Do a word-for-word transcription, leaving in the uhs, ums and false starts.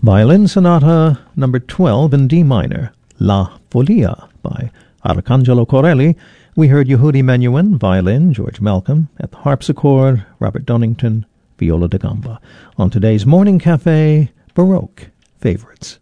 Violin Sonata number twelve in D minor, La Folia by Arcangelo Corelli. We heard Yehudi Menuhin, violin, George Malcolm, at the harpsichord, Robert Dunnington, viola da gamba. On today's Morning Cafe, Baroque Favorites.